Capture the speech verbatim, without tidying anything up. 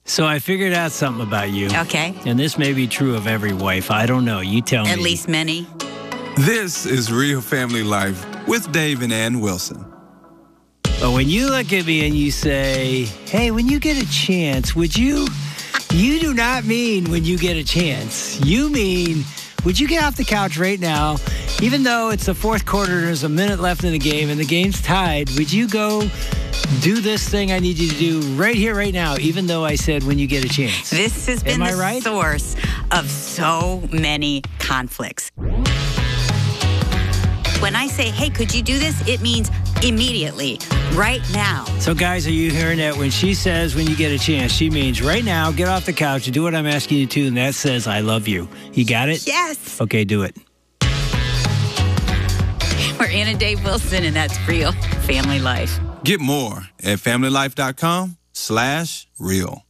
So I figured out something about you. Okay. And this may be true of every wife. I don't know. You tell me. At least many. This is Real Family Life with Dave and Ann Wilson. But when you look at me and you say, hey, when you get a chance, would you... You do not mean when you get a chance. You mean, would you get off the couch right now, even though it's the fourth quarter, there's a minute left in the game, and the game's tied, would you go... do this thing I need you to do right here, right now, even though I said when you get a chance? This has been Am I the right? source of so many conflicts. When I say, hey, could you do this? It means immediately, right now. So, guys, are you hearing that? When she says when you get a chance, she means right now, get off the couch and do what I'm asking you to, and that says I love you. You got it? Yes. Okay, do it. We're Ann and Dave Wilson, and that's Real Family Life. Get more at familylife.com slash real.